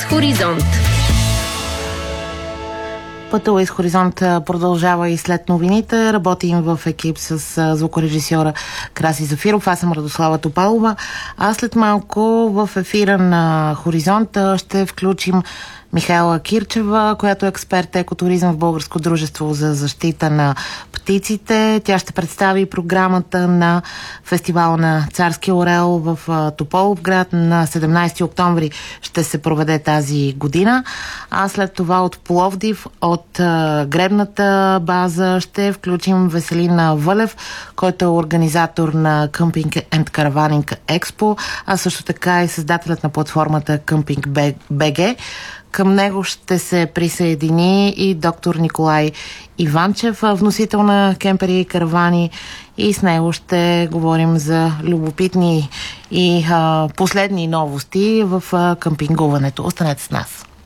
Хоризонт. Пътува из Хоризонт продължава и след новините. Работим в екип с звукорежисьора Краси Зафиров. Аз съм Радослава Топалова. А след малко в ефира на Хоризонт ще включим Михайла Кирчева, която е експерт екотуризъм в Българско дружество за защита на птиците. Тя ще представи програмата на фестивала на Царския орел в Тополовград. На 17 октомври ще се проведе тази година. А след това от Пловдив, от гребната база, ще включим Веселин Вълев, който е организатор на Camping and Caravaning Expo, а също така и създателят на платформата Camping BG. Към него ще се присъедини и доктор Николай Иванчев, вносител на кемпери и каравани, и с него ще говорим за любопитни и последни новости в къмпингуването. Останете с нас.